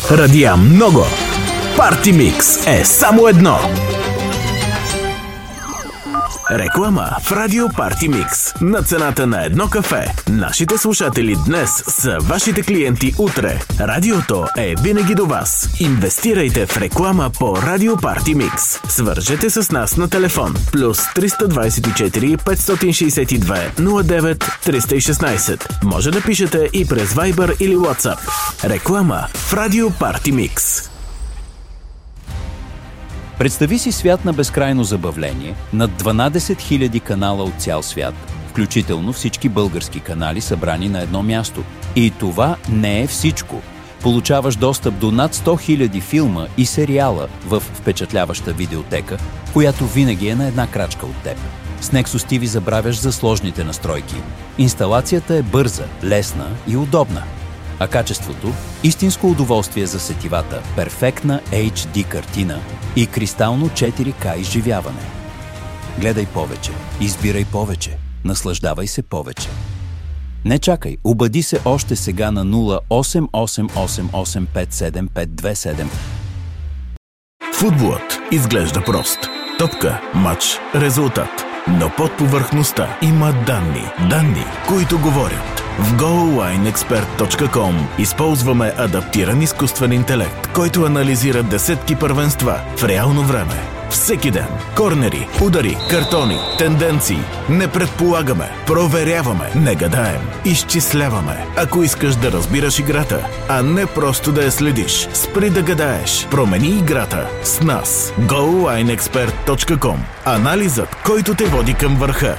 радия много. Парти Микс е само едно. Реклама в Радио Парти Микс на цената на едно кафе. Нашите слушатели днес са вашите клиенти утре. Радиото е винаги до вас. Инвестирайте в реклама по Радио Парти Микс. Свържете с нас на телефон плюс 324 562 09 316. Може да пишете и през Viber или WhatsApp. Реклама в Радио Парти Микс. Представи си свят на безкрайно забавление, над 12 000 канала от цял свят, включително всички български канали събрани на едно място. И това не е всичко. Получаваш достъп до над 100 000 филма и сериала в впечатляваща видеотека, която винаги е на една крачка от теб. С Nexus TV забравяш за сложните настройки. Инсталацията е бърза, лесна и удобна. А качеството – истинско удоволствие за сетивата, перфектна HD картина и кристално 4K изживяване. Гледай повече, избирай повече, наслаждавай се повече. Не чакай, обади се още сега на 0888857527. Футболът изглежда прост. Топка, мач, резултат. Но под повърхността има данни, които говорят. В GoalLineExpert.com използваме адаптиран изкуствен интелект, който анализира десетки първенства в реално време. Всеки ден. Корнери, удари, картони, тенденции. Не предполагаме, проверяваме, не гадаем, изчисляваме. Ако искаш да разбираш играта, а не просто да я следиш, спри да гадаеш. Промени играта с нас. GoalLineExpert.com. Анализът, който те води към върха.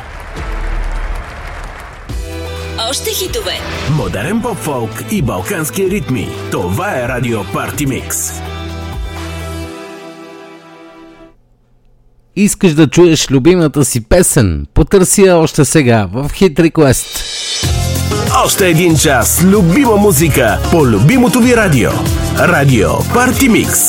Още хитове. Модерен поп-фолк и балкански ритми. Това е Радио Парти Микс. Искаш да чуеш любимата си песен? Потърси я още сега в Hit Request. Още един час любима музика по любимото ви радио. Радио Парти Микс.